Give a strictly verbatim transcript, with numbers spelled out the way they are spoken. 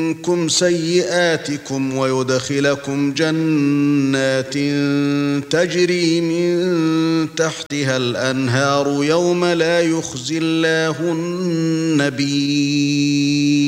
عنكم سيئاتكم ويدخلكم جنات تجري من تحتها الأنهار يوم لا يخزي الله النبي